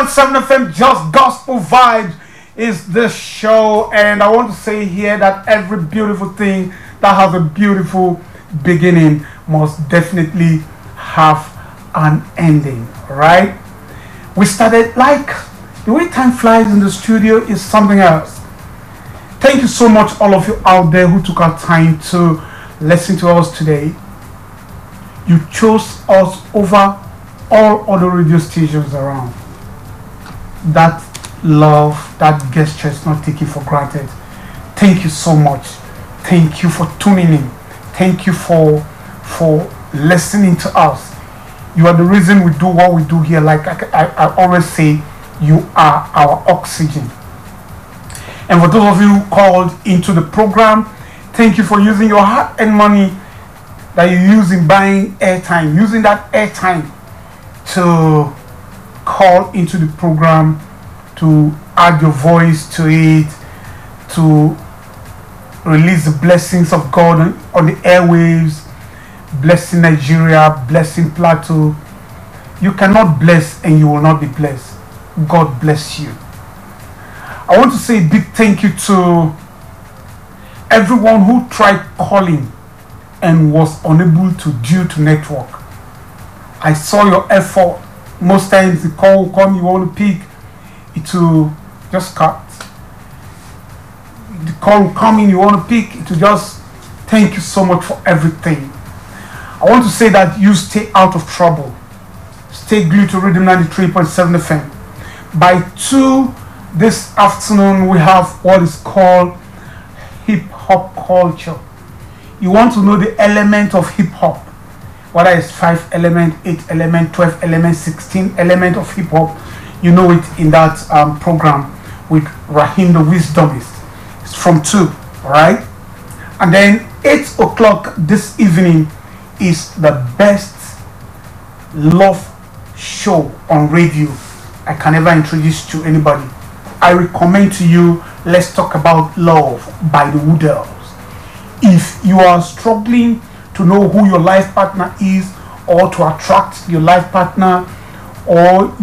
7 FM Just Gospel Vibes is the show, and I want to say here that every beautiful thing that has a beautiful beginning must definitely have an ending, right? We started like the way time flies in the studio is something else. Thank you so much, all of you out there who took our time to listen to us today. You chose us over all other radio stations around. That love, that gesture is not taken for granted. Thank you so much. Thank you for tuning in. Thank you for listening to us. You are the reason we do what we do here. Like I always say, you are our oxygen. And for those of you who called into the program, thank you for using your heart and money that you use in buying airtime, using that airtime to call into the program, to add your voice to it, to release the blessings of God on the airwaves, blessing Nigeria, blessing Plateau. You cannot bless and you will not be blessed. God bless you. I want to say a big thank you to everyone who tried calling and was unable to due to network. I saw your effort. Most times the call will come, you want to pick, it will just cut. The call will come in, you want to pick, it will just, thank you so much for everything. I want to say that you stay out of trouble. Stay glued to Rhythm 93.7 FM. By 2 this afternoon, we have what is called hip-hop culture. You want to know the element of hip-hop, whether it's 5 element, 8 element, 12 element, 16 element of hip-hop. You know it in that program with Rahim the Wisdomist. It's from 2, right? And then 8 o'clock this evening is the best love show on radio I can ever introduce to anybody. I recommend to you Let's Talk About Love by the Woodells. If you are struggling to know who your life partner is, or to attract your life partner, or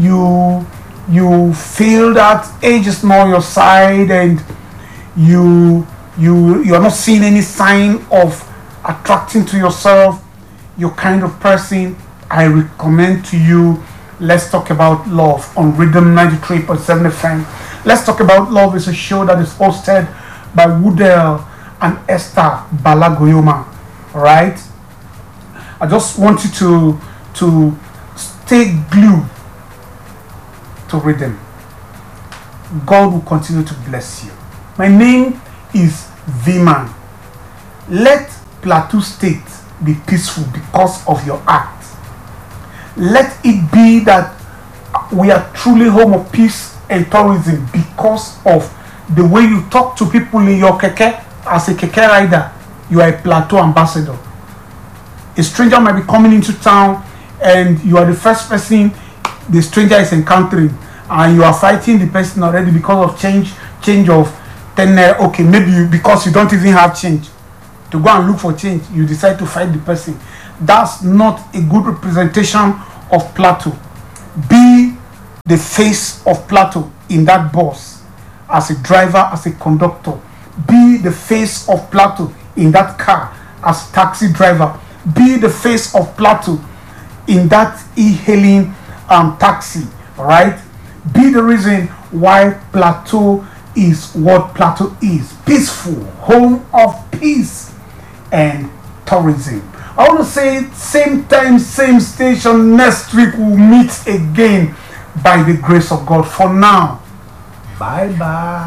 you feel that age is not your side and you're not seeing any sign of attracting to yourself your kind of person, I recommend to you Let's Talk About Love on Rhythm 93.7 FM. Let's Talk About Love is a show that is hosted by Woodell and Esther Balagoyoma. Alright? I just want you to stay glued to Rhythm. God will continue to bless you. My name is V-Man. Let Plateau State be peaceful because of your act. Let it be that we are truly home of peace and tourism because of the way you talk to people in your keke. As a keke rider, you are a Plateau ambassador. A stranger might be coming into town and you are the first person the stranger is encountering, and you are fighting the person already because of change of 10 naira. Okay, maybe because you don't even have change to go and look for change, you decide to fight the person. That's not a good representation of Plateau. Be the face of Plateau in that bus, as a driver, as a conductor. Be the face of Plateau in that car as a taxi driver. Be the face of Plateau in that e-hailing taxi, right? Be the reason why Plateau is what Plateau is. Peaceful, home of peace and tourism. I want to say same time, same station next week. We'll meet again by the grace of God. For now, bye bye.